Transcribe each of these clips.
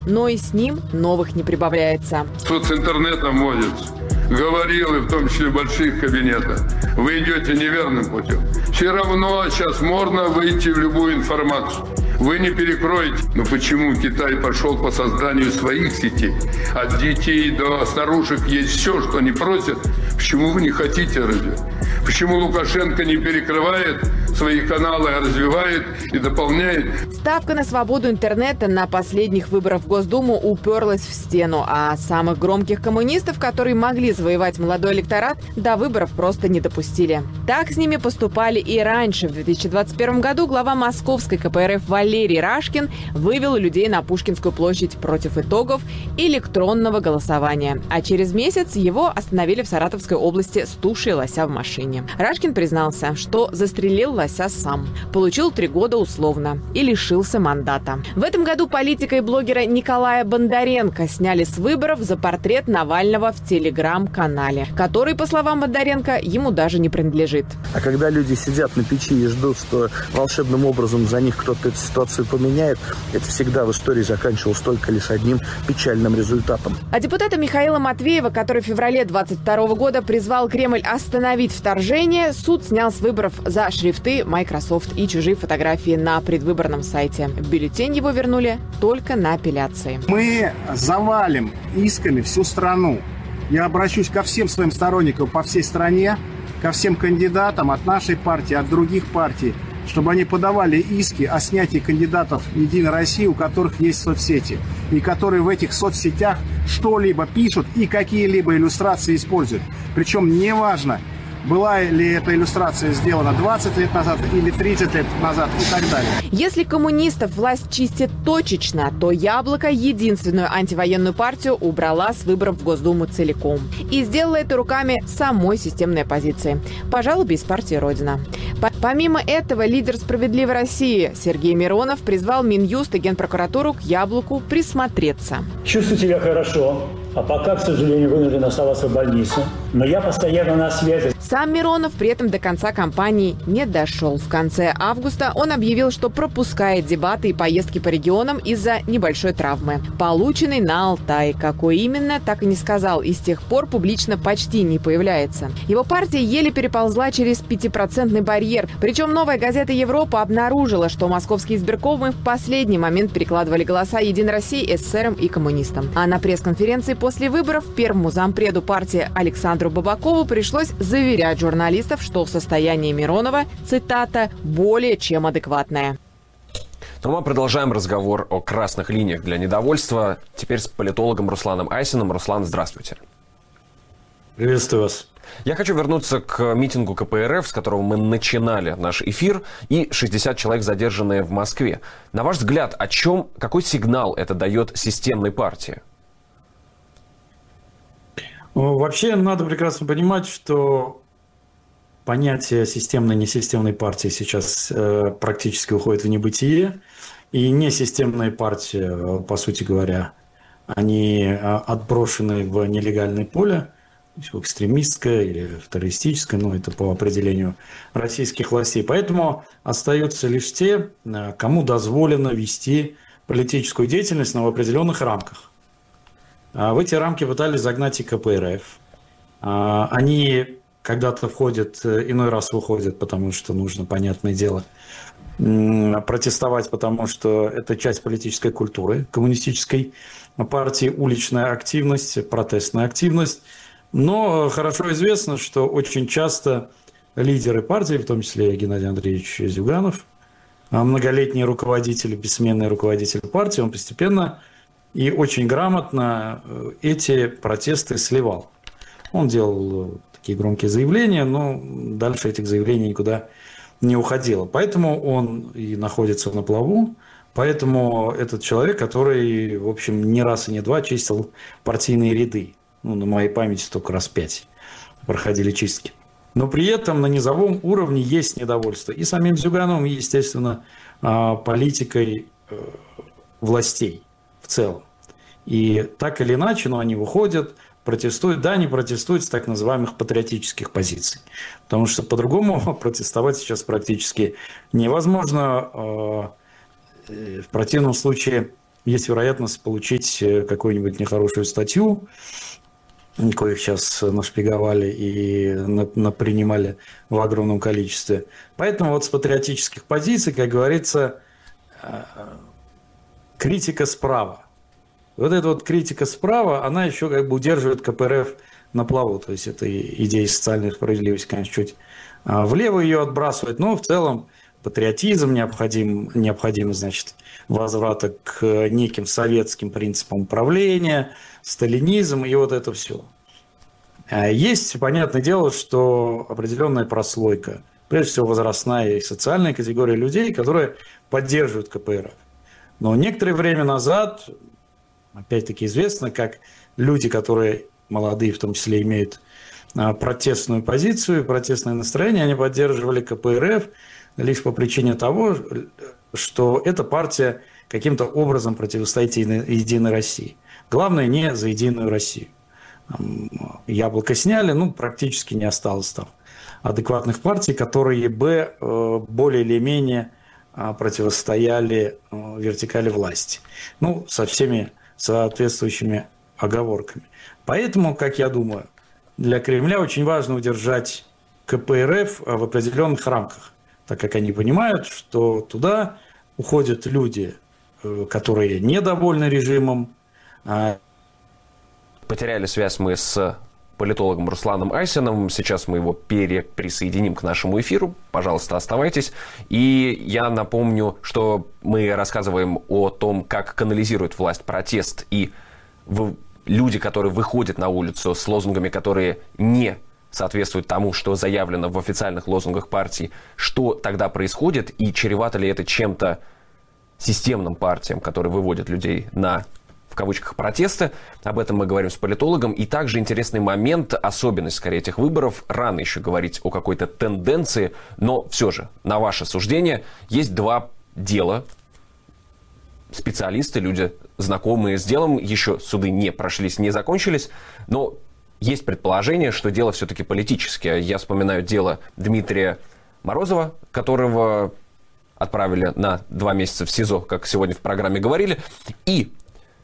но и с ним новых не прибавляется. Тут с интернетом водится. Говорил, и в том числе в больших кабинетах. Вы идете неверным путем. Все равно сейчас можно выйти в любую информацию. Вы не перекроете. Но почему Китай пошел по созданию своих сетей? От детей до старушек есть все, что они просят. Почему вы не хотите развивать? Почему Лукашенко не перекрывает свои каналы, а развивает и дополняет? Ставка на свободу интернета на последних выборах в Госдуму уперлась в стену, а самых громких коммунистов, которые могли завоевать молодой электорат, до выборов просто не допустили. Так с ними поступали и раньше. В 2021 году глава московской КПРФ Валерий Рашкин вывел людей на Пушкинскую площадь против итогов электронного голосования. А через месяц его остановили в Саратовской области с тушей лося в машине. Рашкин признался, что застрелил лося сам, получил 3 года условно и лишился мандата. В этом году политика и блогера Николая Бондаренко сняли с выборов за портрет Навального в телеграм-канале, который, по словам Бондаренко, ему даже не принадлежит. А когда люди сидят на печи и ждут, что волшебным образом за них кто-то эту ситуацию поменяет, это всегда в истории заканчивалось только лишь одним печальным результатом. А депутата Михаила Матвеева, который в феврале 2022 года призвал Кремль остановить вторжение, суд снял с выборов за шрифты Microsoft и чужие фотографии на предвыборном сайте. Бюллетень его вернули только на апелляции. Мы завалим исками всю страну. Я обращусь ко всем своим сторонникам по всей стране, ко всем кандидатам от нашей партии, от других партий, чтобы они подавали иски о снятии кандидатов «Единой России», у которых есть соцсети, и которые в этих соцсетях что-либо пишут и какие-либо иллюстрации используют. Причем неважно, была ли эта иллюстрация сделана 20 лет назад или 30 лет назад и так далее. Если коммунистов власть чистит точечно, то «Яблоко» единственную антивоенную партию убрала с выборов в Госдуму целиком. И сделала это руками самой системной оппозиции. Пожалуй, без партии «Родина». Помимо этого, лидер «Справедливой России» Сергей Миронов призвал Минюст и Генпрокуратуру к «Яблоку» присмотреться. Чувствую себя хорошо. А пока, к сожалению, вынужден оставаться в больнице. Но я постоянно на связи. Сам Миронов при этом до конца кампании не дошел. В конце августа он объявил, что пропускает дебаты и поездки по регионам из-за небольшой травмы, полученной на Алтае. Какой именно, так и не сказал, и с тех пор публично почти не появляется. Его партия еле переползла через 5% барьер. Причем «Новая газета Европа» обнаружила, что московские избиркомы в последний момент перекладывали голоса «Единой России», эсерам и коммунистам. А на пресс-конференции после выборов первому зампреду партии Александру Бабакову пришлось заверять журналистов, что состояние Миронова, цитата, более чем адекватное. Но мы продолжаем разговор о красных линиях для недовольства. Теперь с политологом Русланом Айсиным. Руслан, здравствуйте. Приветствую вас. Я хочу вернуться к митингу КПРФ, с которого мы начинали наш эфир, и 60 человек, задержанные в Москве. На ваш взгляд, какой сигнал это дает системной партии? Вообще, надо прекрасно понимать, что понятие системной и несистемной партии сейчас практически уходит в небытие. И несистемные партии, по сути говоря, они отброшены в нелегальное поле, экстремистское или террористическое, но это по определению российских властей. Поэтому остаются лишь те, кому дозволено вести политическую деятельность, но в определенных рамках. В эти рамки пытались загнать и КПРФ. Они когда-то входят, иной раз выходят, потому что нужно, понятное дело, протестовать, потому что это часть политической культуры коммунистической партии, уличная активность, протестная активность. Но хорошо известно, что очень часто лидеры партии, в том числе Геннадий Андреевич Зюганов, многолетний руководитель, бессменный руководитель партии, он постепенно и очень грамотно эти протесты сливал. Он делал такие громкие заявления, но дальше этих заявлений никуда не уходило. Поэтому он и находится на плаву. Поэтому этот человек, который, в общем, не раз и не два чистил партийные ряды. На моей памяти только раз 5 проходили чистки. Но при этом на низовом уровне есть недовольство и самим Зюгановым, и, естественно, политикой властей в целом. И так или иначе, но они выходят, протестуют. Да, они протестуют с так называемых патриотических позиций. Потому что по-другому протестовать сейчас практически невозможно. В противном случае есть вероятность получить какую-нибудь нехорошую статью, коих сейчас нашпиговали и принимали в огромном количестве. Поэтому вот с патриотических позиций, как говорится, критика справа. Вот эта вот критика справа, она еще как бы удерживает КПРФ на плаву. То есть это идея социальной справедливости, конечно, чуть влево ее отбрасывает, но в целом патриотизм необходим, значит, возврата к неким советским принципам управления, сталинизм и вот это все. Есть, понятное дело, что определенная прослойка, прежде всего возрастная и социальная категория людей, которые поддерживают КПРФ. Но некоторое время назад, опять-таки известно, как люди, которые молодые в том числе имеют протестную позицию, протестное настроение, они поддерживали КПРФ лишь по причине того, что эта партия каким-то образом противостоит Единой России. Главное, не за Единую Россию. Яблоко сняли, практически не осталось там адекватных партий, которые бы более или менее противостояли вертикали власти. Со всеми соответствующими оговорками. Поэтому, как я думаю, для Кремля очень важно удержать КПРФ в определенных рамках, так как они понимают, что туда уходят люди, которые недовольны режимом. Потеряли связь мы с политологом Русланом Айсиным. Сейчас мы его переприсоединим к нашему эфиру. Пожалуйста, оставайтесь. И я напомню, что мы рассказываем о том, как канализирует власть протест и люди, которые выходят на улицу с лозунгами, которые не соответствуют тому, что заявлено в официальных лозунгах партии, что тогда происходит и чревато ли это чем-то системным партиям, которые выводят людей на, в кавычках, протесты. Об этом мы говорим с политологом. И также интересный момент, особенность, скорее, этих выборов. Рано еще говорить о какой-то тенденции, но все же, на ваше суждение, есть два дела. Специалисты, люди, знакомые с делом, еще суды не прошлись, не закончились, но есть предположение, что дело все-таки политическое. Я вспоминаю дело Дмитрия Морозова, которого отправили на 2 месяца в СИЗО, как сегодня в программе говорили, и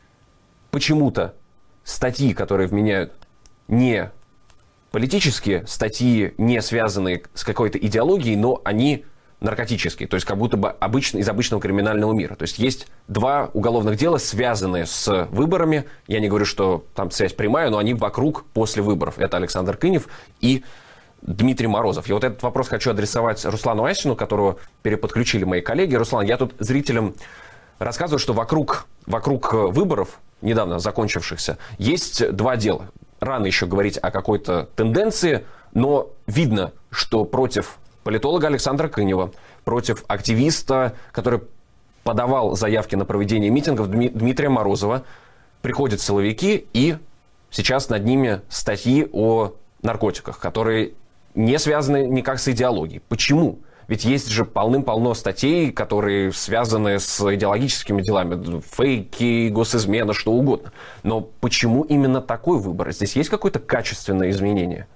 почему-то статьи, которые вменяют не политические, статьи, не связанные с какой-то идеологией, но они наркотические, то есть как будто бы из обычного криминального мира. То есть есть 2 уголовных дела, связанные с выборами. Я не говорю, что там связь прямая, но они вокруг, после выборов. Это Александр Кынев и Дмитрий Морозов. Я вот этот вопрос хочу адресовать Руслану Айсину, которого переподключили мои коллеги. Руслан, я тут зрителям рассказываю, что вокруг выборов, недавно закончившихся, есть 2 дела. Рано еще говорить о какой-то тенденции, но видно, что против политолога Александра Кынева, против активиста, который подавал заявки на проведение митингов, Дмитрия Морозова, приходят силовики, и сейчас над ними статьи о наркотиках, которые не связаны никак с идеологией. Почему? Ведь есть же полным-полно статей, которые связаны с идеологическими делами, фейки, госизмена, что угодно. Но почему именно такой выбор? Здесь есть какое-то качественное изменение?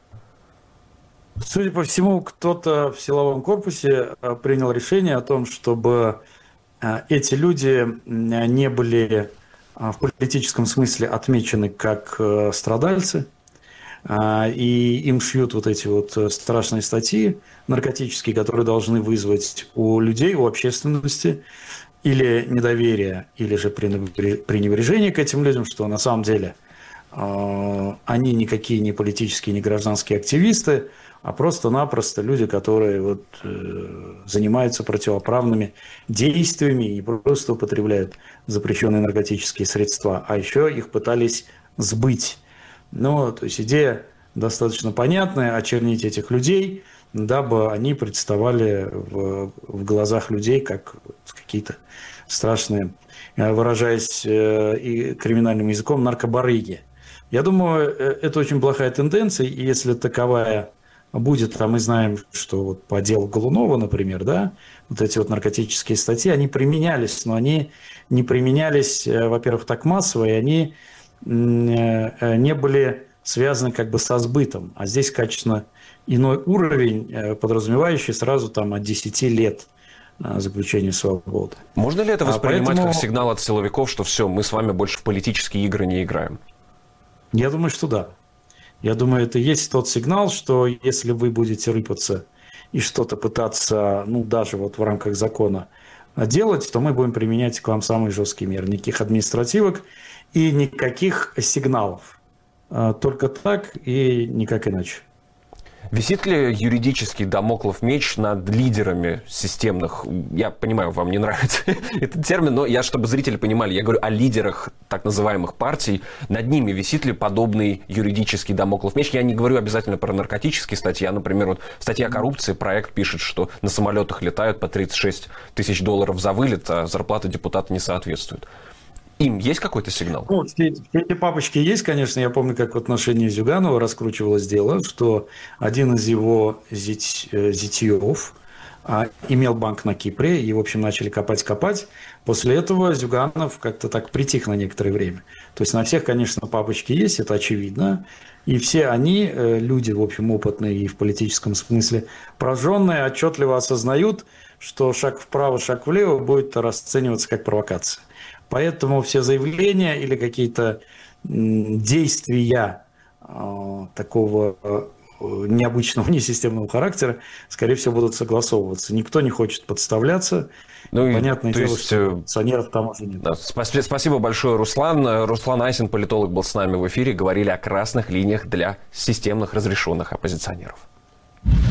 Судя по всему, кто-то в силовом корпусе принял решение о том, чтобы эти люди не были в политическом смысле отмечены как страдальцы, и им шьют вот эти вот страшные статьи наркотические, которые должны вызвать у людей, у общественности или недоверие, или же пренебрежение к этим людям, что на самом деле они никакие не политические, не гражданские активисты, а просто-напросто люди, которые занимаются противоправными действиями и не просто употребляют запрещенные наркотические средства, а еще их пытались сбыть. То есть идея достаточно понятная — очернить этих людей, дабы они представали в глазах людей как какие-то страшные, выражаясь и криминальным языком, наркобарыги. Я думаю, это очень плохая тенденция, и если таковая будет, мы знаем, что по делу Голунова, например, вот эти наркотические статьи, они применялись, но они не применялись, во-первых, так массово, и они не были связаны со сбытом. А здесь качественно иной уровень, подразумевающий сразу от 10 лет заключения свободы. Можно ли это воспринимать поэтому... как сигнал от силовиков, что все, мы с вами больше в политические игры не играем? Я думаю, что да. Я думаю, это и есть тот сигнал, что если вы будете рыпаться и что-то пытаться, ну, даже вот в рамках закона делать, то мы будем применять к вам самые жесткие меры. Никаких административок и никаких сигналов. Только так и никак иначе. Висит ли юридический дамоклов меч над лидерами системных? Я понимаю, вам не нравится этот термин, но я, чтобы зрители понимали, я говорю о лидерах так называемых партий. Над ними висит ли подобный юридический дамоклов меч? Я не говорю обязательно про наркотические статьи. Например, вот статья о коррупции, проект пишет, что на самолетах летают по 36 тысяч долларов за вылет, а зарплата депутата не соответствует. Им есть какой-то сигнал? Ну, все эти папочки есть, конечно. Я помню, как в отношении Зюганова раскручивалось дело, что один из его зятьев имел банк на Кипре, и, в общем, начали копать. После этого Зюганов как-то так притих на некоторое время. То есть на всех, конечно, папочки есть, это очевидно. И все они, люди, в общем, опытные и в политическом смысле прожженные, отчетливо осознают, что шаг вправо, шаг влево будет расцениваться как провокация. Поэтому все заявления или какие-то действия такого необычного, несистемного характера, скорее всего, будут согласовываться. Никто не хочет подставляться. Ну, понятное дело, что санкционеров там уже нет. Да, спасибо большое, Руслан. Руслан Айсин, политолог, был с нами в эфире. Говорили о красных линиях для системных разрешенных оппозиционеров.